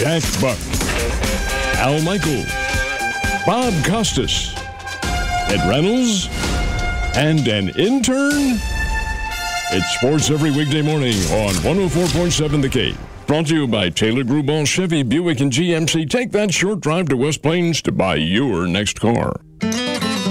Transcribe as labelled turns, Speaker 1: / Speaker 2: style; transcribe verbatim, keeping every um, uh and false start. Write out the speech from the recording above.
Speaker 1: Jack Buck, Al Michael, Bob Costas, Ed Reynolds, and an intern? It's sports every weekday morning on one oh four point seven The Cape. Brought to you by Taylor Grubauer, Chevy, Buick, and G M C. Take that short drive to West Plains to buy your next car.